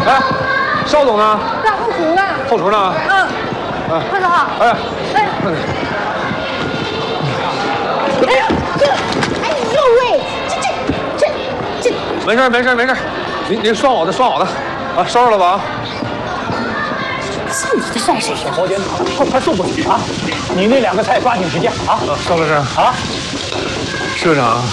哎，邵总呢？ 在后厨呢。 后厨呢？ 快走！哎，哎呀，哎呦喂，这， 没事，您涮我的，啊，收拾了吧啊。 自己的菜谁呀？ 包间快送过去啊！你那2个菜抓紧时间啊！ 邵老师啊， 社长。